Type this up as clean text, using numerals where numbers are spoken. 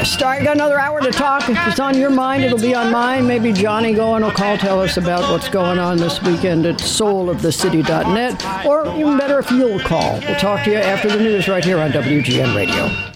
list. All right, got another hour to talk. If it's on your mind, it'll be on mine. Maybe Johnny Goen will call, tell us about what's going on this weekend at soulofthecity.net. Or even better if you'll call. We'll talk to you after the news right here on WGN Radio.